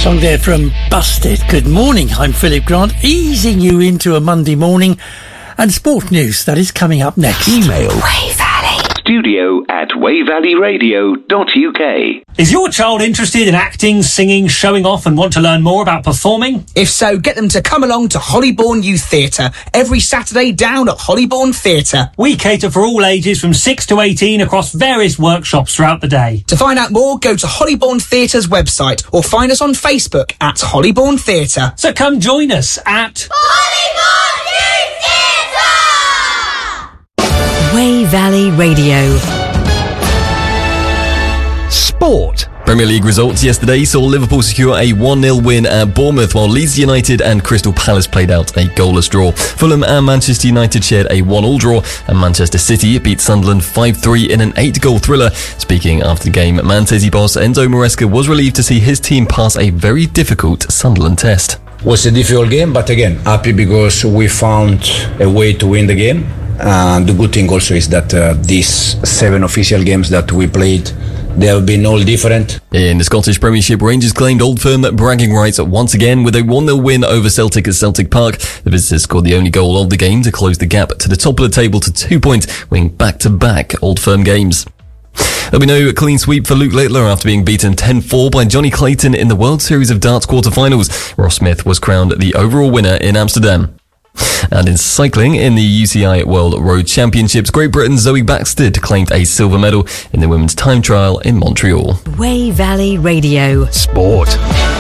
Song there from Busted. Good morning, I'm Philip Grant, easing you into a Monday morning, and sport news that is coming up next. Email Way Valley studio@wayvalleyradio.uk. Is your child interested in acting, singing, showing off and want to learn more about performing? If so, get them to come along to Hollybourne Youth Theatre every Saturday down at Hollybourne Theatre. We cater for all ages from 6 to 18 across various workshops throughout the day. To find out more, go to Hollybourne Theatre's website or find us on Facebook at Hollybourne Theatre. So come join us at Hollybourne Youth Theatre! Way Valley Radio. Sport. Premier League results yesterday saw Liverpool secure a 1-0 win at Bournemouth, while Leeds United and Crystal Palace played out a goalless draw. Fulham and Manchester United shared a 1-1 draw, and Manchester City beat Sunderland 5-3 in an 8-goal thriller. Speaking after the game, Man City boss Enzo Maresca was relieved to see his team pass a very difficult Sunderland test. Was a difficult game, but again, happy because we found a way to win the game. The good thing also is that these 7 official games that we played, they have been all different. In the Scottish Premiership, Rangers claimed Old Firm bragging rights once again with a 1-0 win over Celtic at Celtic Park. The visitors scored the only goal of the game to close the gap to the top of the table to 2 points, winning back-to-back Old Firm games. There'll be no clean sweep for Luke Littler after being beaten 10-4 by Johnny Clayton in the World Series of Darts quarterfinals. Ross Smith was crowned the overall winner in Amsterdam. And in cycling, in the UCI World Road Championships, Great Britain's Zoe Backstead claimed a silver medal in the women's time trial in Montreal. Way Valley Radio. Sport.